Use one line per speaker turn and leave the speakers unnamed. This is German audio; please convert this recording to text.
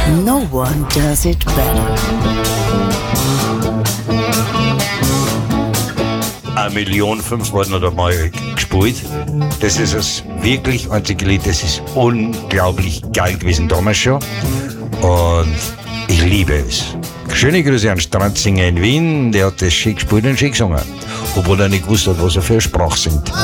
No one does it better.
1.500.000 wurden da mal gespielt. Das ist das wirklich einzige Lied, das ist unglaublich geil gewesen damals schon. Und ich liebe es. Schöne Grüße an Stranzinger in Wien, der hat das schick gespielt und schick gesungen. Obwohl er nicht gewusst hat, was er für eine Sprache singt.